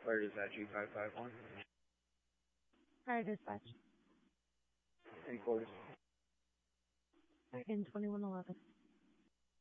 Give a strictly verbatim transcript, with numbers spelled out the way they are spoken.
Where is that G five five one? Alright, dispatch. Any quarters? In twenty-one eleven.